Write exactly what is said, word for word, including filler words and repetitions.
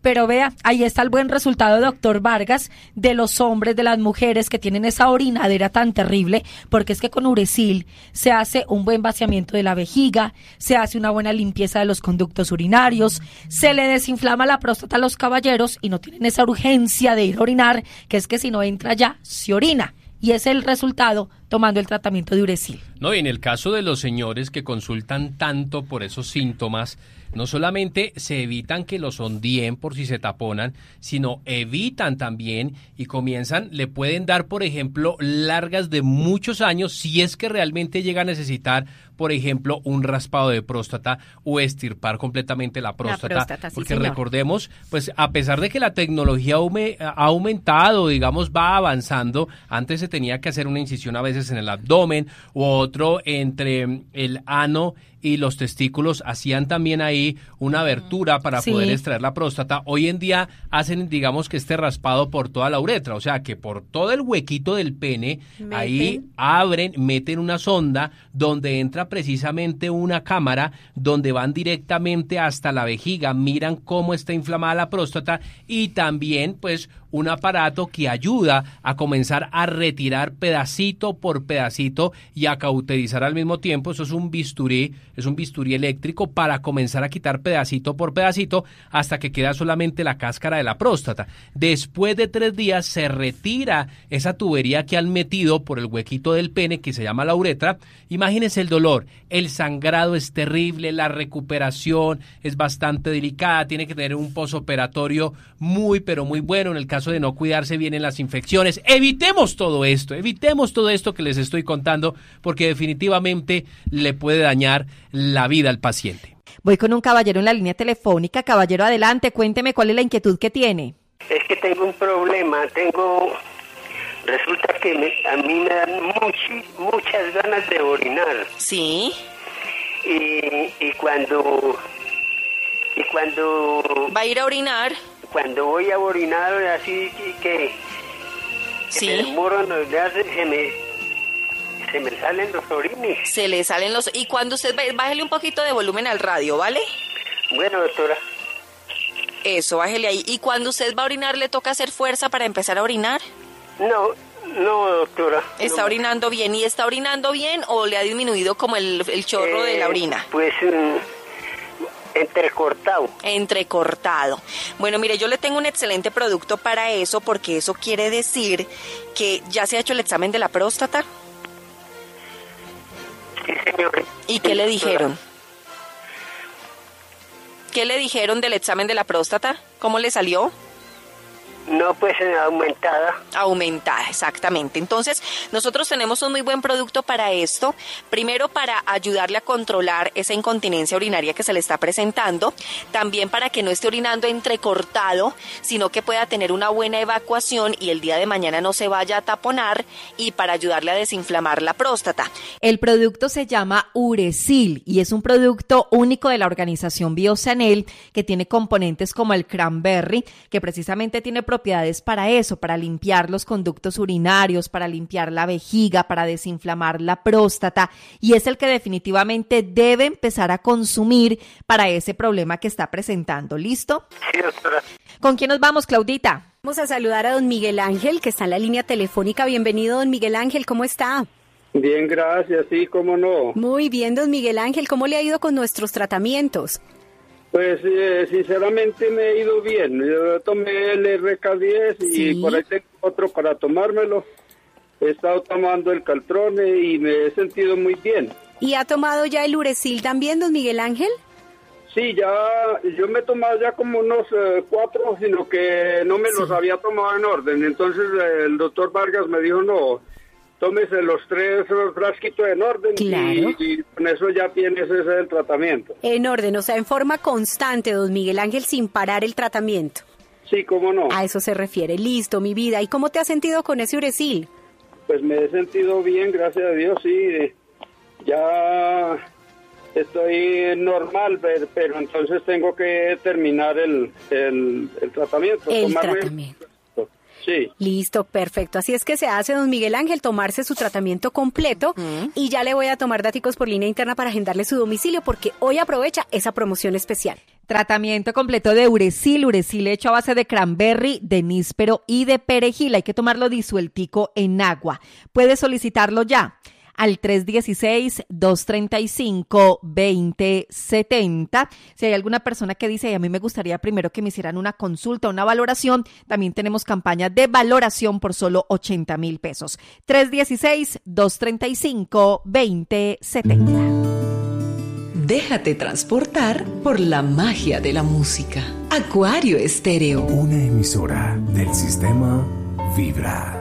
Pero vea, ahí está el buen resultado, doctor Vargas, de los hombres, de las mujeres que tienen esa orinadera tan terrible, porque es que con Uresil se hace un buen vaciamiento de la vejiga, se hace una buena limpieza de los conductos urinarios, se le desinflama la próstata a los caballeros y no tienen esa urgencia de ir a orinar, que es que si no entra ya, se orina. Y es el resultado tomando el tratamiento de Uresil. No, y en el caso de los señores que consultan tanto por esos síntomas, no solamente se evitan que los ondeen por si se taponan, sino evitan también y comienzan, le pueden dar, por ejemplo, largas de muchos años si es que realmente llega a necesitar, por ejemplo, un raspado de próstata o extirpar completamente la próstata. La próstata, sí, porque señor. Recordemos, pues a pesar de que la tecnología ha aumentado, digamos, va avanzando, antes se tenía que hacer una incisión a veces en el abdomen u otro entre el ano y los testículos, hacían también ahí una abertura para sí. poder extraer la próstata. Hoy en día hacen, digamos, que este raspado por toda la uretra, o sea, que por todo el huequito del pene, meten. Ahí abren, meten una sonda donde entra precisamente una cámara donde van directamente hasta la vejiga, miran cómo está inflamada la próstata y también, pues, un aparato que ayuda a comenzar a retirar pedacito por pedacito y a cauterizar al mismo tiempo. Eso es un bisturí, es un bisturí eléctrico para comenzar a quitar pedacito por pedacito hasta que queda solamente la cáscara de la próstata. Después de tres días se retira esa tubería que han metido por el huequito del pene que se llama la uretra. Imagínense el dolor, el sangrado es terrible, la recuperación es bastante delicada, tiene que tener un posoperatorio muy pero muy bueno en el caso de no cuidarse, vienen las infecciones. Evitemos todo esto, evitemos todo esto que les estoy contando, porque definitivamente le puede dañar la vida al paciente. Voy con un caballero en la línea telefónica. Caballero, adelante, cuénteme cuál es la inquietud que tiene. Es que tengo un problema, tengo... Resulta que me, a mí me dan much, muchas ganas de orinar. Sí. Y, y cuando... Y cuando... ¿Va a ir a orinar? Cuando voy a orinar, así que, ¿sí? que me demoro, no, se me, se me salen los orines. Se le salen los... Y cuando usted... Bájele un poquito de volumen al radio, ¿vale? Bueno, doctora. Eso, bájele ahí. ¿Y cuando usted va a orinar, le toca hacer fuerza para empezar a orinar? No, no, doctora. ¿Está no. orinando bien? ¿Y está orinando bien o le ha disminuido como el, el chorro eh, de la orina? Pues... Um, Entrecortado. Entrecortado. Bueno, mire, yo le tengo un excelente producto para eso, porque eso quiere decir que ya se ha hecho el examen de la próstata. Sí, señor. ¿Y qué le dijeron? ¿Qué le dijeron del examen de la próstata? ¿Cómo le salió? No, pues aumentada. Aumentada, exactamente. Entonces, nosotros tenemos un muy buen producto para esto. Primero, para ayudarle a controlar esa incontinencia urinaria que se le está presentando. También para que no esté orinando entrecortado, sino que pueda tener una buena evacuación y el día de mañana no se vaya a taponar. Y para ayudarle a desinflamar la próstata. El producto se llama Uresil y es un producto único de la organización Biosanel que tiene componentes como el cranberry, que precisamente tiene propiedades para eso, para limpiar los conductos urinarios, para limpiar la vejiga, para desinflamar la próstata, y es el que definitivamente debe empezar a consumir para ese problema que está presentando. ¿Listo? Sí, doctora. ¿Con quién nos vamos, Claudita? Vamos a saludar a don Miguel Ángel, que está en la línea telefónica. Bienvenido, don Miguel Ángel, ¿cómo está? Bien, gracias, sí, cómo no. Muy bien, don Miguel Ángel, ¿cómo le ha ido con nuestros tratamientos? Pues eh, sinceramente me he ido bien. Yo tomé el R K diez y ¿sí? Por ahí tengo otro para tomármelo. He estado tomando el Caltrone y me he sentido muy bien. ¿Y ha tomado ya el Uresil también, don Miguel Ángel? Sí, ya, yo me he tomado ya como unos eh, cuatro, sino que no me sí. los había tomado en orden. Entonces eh, el doctor Vargas me dijo, no, tómese los tres frasquitos en orden. Claro. y, y con eso ya tienes ese el tratamiento. En orden, o sea, en forma constante, don Miguel Ángel, sin parar el tratamiento. Sí, cómo no. A eso se refiere. Listo, mi vida. ¿Y cómo te has sentido con ese Uresil? Pues me he sentido bien, gracias a Dios, sí. Ya estoy normal, pero, pero entonces tengo que terminar el, el, el tratamiento. El tomarme... tratamiento. Sí. Listo, perfecto. Así es que se hace, don Miguel Ángel, tomarse su tratamiento completo uh-huh. y ya le voy a tomar daticos por línea interna para agendarle su domicilio porque hoy aprovecha esa promoción especial. Tratamiento completo de Uresil, Uresil hecho a base de cranberry, de níspero y de perejil. Hay que tomarlo disueltico en agua. Puedes solicitarlo ya al tres uno seis, dos tres cinco, dos cero siete cero. Si hay alguna persona que dice, a mí me gustaría primero que me hicieran una consulta, una valoración, también tenemos campaña de valoración por solo ochenta mil pesos. tres uno seis, dos tres cinco, dos cero siete cero. Déjate transportar por la magia de la música. Acuario Estéreo. Una emisora del sistema Vibra.